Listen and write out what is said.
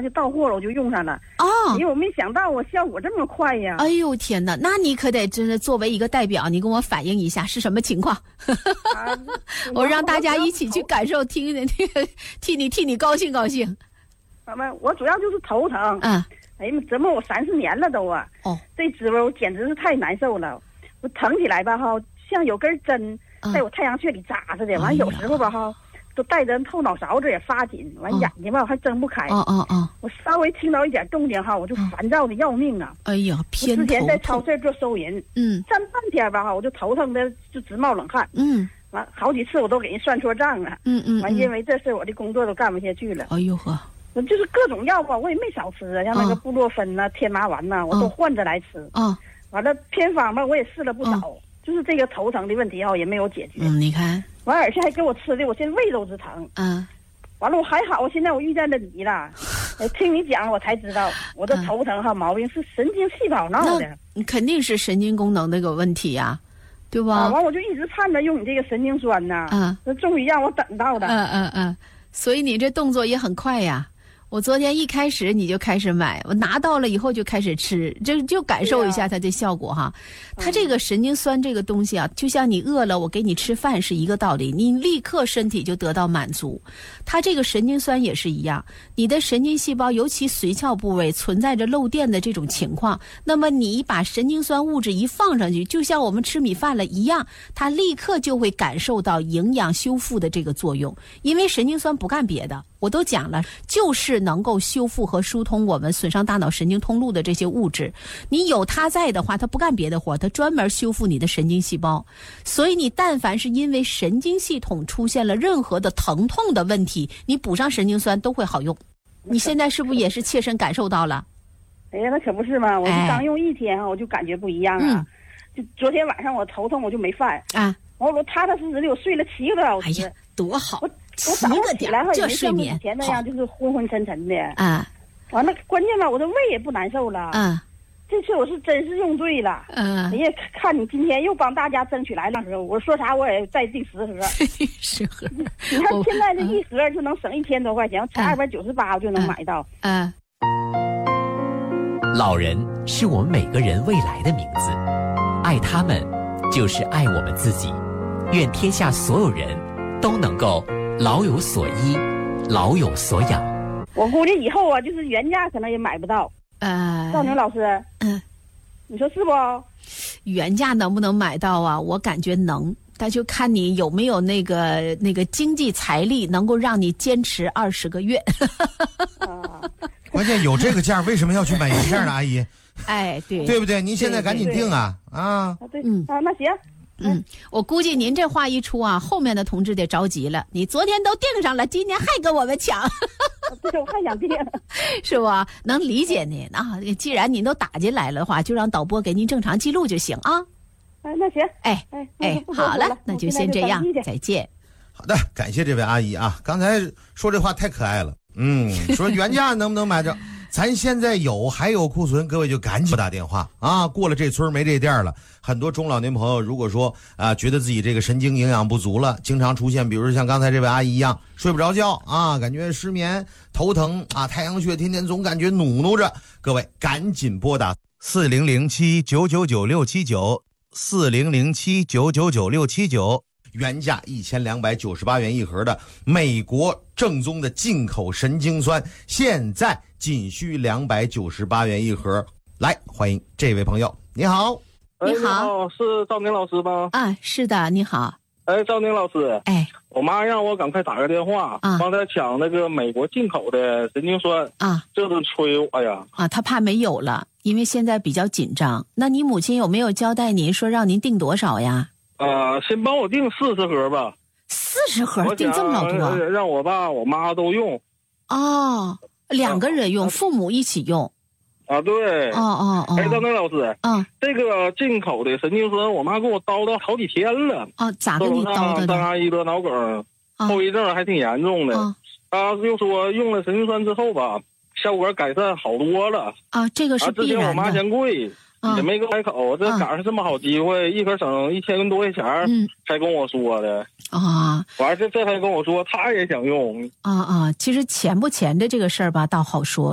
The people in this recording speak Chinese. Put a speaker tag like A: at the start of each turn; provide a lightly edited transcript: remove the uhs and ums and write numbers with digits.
A: 就到货了，我就用上了。因为我没想到我效果这么快呀！
B: 哎呦天哪，那你可得真的作为一个代表，你跟我反映一下是什么情况？我让大家一起去感受，听替你高兴高兴。
A: 我主要就是头疼。哎呀，折磨我30年了都啊！这指纹我简直是太难受了，我疼起来吧哈，像有根针在我太阳穴里扎着的。完有时候吧哈，都带着后脑勺子也发紧，完眼睛吧还睁不开。我稍微听到一点动静哈，我就烦躁的要命啊！
B: 哎呀，偏头痛。
A: 之前在超市做收银，站半天吧哈，我就头疼的就直冒冷汗。完好几次我都给人算错账了。完因为这事我的工作都干不下去了。
B: 哎呦呵。
A: 就是各种药吧，我也没少吃啊，像那个布洛芬呐、天麻丸呐，我都换着来吃。完了偏方吧，我也试了不少，就是这个头疼的问题也没有解决。
B: 你看，
A: 完而且还给我吃的，我现在胃都直疼。完了我还好，现在我遇见了你了，听你讲我才知道，我的头疼毛病是神经细胞闹的。
B: 你肯定是神经功能那个问题呀，对吧？
A: 完我就一直盼着用你这个神经酸呐。那终于让我等到了。
B: 所以你这动作也很快呀。我昨天一开始你就开始买，我拿到了以后就开始吃，就感受一下它的效果哈。它这个神经酸这个东西啊，就像你饿了我给你吃饭是一个道理，你立刻身体就得到满足。它这个神经酸也是一样，你的神经细胞尤其髓鞘部位存在着漏电的这种情况，那么你把神经酸物质一放上去，就像我们吃米饭了一样，它立刻就会感受到营养修复的这个作用。因为神经酸不干别的，我都讲了，就是能够修复和疏通我们损伤大脑神经通路的这些物质。你有它在的话，它不干别的活，它专门修复你的神经细胞。所以你但凡是因为神经系统出现了任何的疼痛的问题，你补上神经酸都会好用。你现在是不是也是切身感受到了？
A: 哎呀，那可不是嘛！我刚用1天我就感觉不一样啊。就昨天晚上我头痛我就没饭我踏踏实实的我睡了7个多小时。
B: 哎呀，多好！
A: 我早上起来
B: 这睡眠
A: 以前那样就是昏昏沉沉的。完了关键吧，我的胃也不难受了。这次我是真是用对了。哎呀，看你今天又帮大家争取来2盒，我说啥我也带第10盒。
B: 10盒。
A: 你看现在这1盒就能省1000多块钱，才298就能买到。
C: 老人是我们每个人未来的名字，爱他们就是爱我们自己。愿天下所有人都能够老有所依，老有所养。
A: 我估计以后啊，就是原价可能也买不到。赵宁老师，你说是不？
B: 原价能不能买到啊？我感觉能，但就看你有没有那个经济财力，能够让你坚持20个月。
D: 关键有这个价，为什么要去买原价呢？阿姨，对不对？您现在赶紧定啊！
A: 对，那行。
B: 我估计您这话一出啊，后面的同志得着急了。你昨天都订上了，今天还跟我们抢。
A: 对，我还想订，
B: 是吧？能理解您啊。既然您都打进来了的话，就让导播给您正常记录就行啊。
A: 那行。
B: 好了，那就先这样，再见。
D: 好的，感谢这位阿姨啊，刚才说这话太可爱了。说原价能不能买着？咱现在还有库存，各位就赶紧打电话啊！过了这村没这店了。很多中老年朋友如果说觉得自己这个神经营养不足了，经常出现，比如像刚才这位阿姨一样睡不着觉啊，感觉失眠、头疼啊，太阳穴天天总感觉努着。各位赶紧拨打4007-999-679 4007-999-679，原价1298元1盒的美国正宗的进口神经酸，现在仅需298元1盒。来，欢迎这位朋友。你好。
B: 你好，
E: 是赵宁老师吗？
B: 是的，你好。
E: 赵宁老师，我妈让我赶快打个电话，帮她抢那个美国进口的神经酸这顿催，哎呀
B: 她怕没有了，因为现在比较紧张。那你母亲有没有交代您说让您订多少呀？
E: 先帮我订40盒吧。
B: 40盒订这么老多？
E: 让我爸我妈都用。
B: 2个人用，父母一起用。
E: 对。赵宁老师，这个进口的神经酸，我妈给我叨叨好几天了。
B: 咋给你叨的？
E: 张阿姨得脑梗，后遗症还挺严重的。她又说用了神经酸之后吧，效果改善好多了。
B: 这个是必然的。
E: 之前我妈嫌贵，也没跟我开口，这赶上这么好机会，一盒省1000多块钱，才跟我说的。完这才跟我说，她也想用。
B: 其实钱不钱的这个事儿吧，倒好说。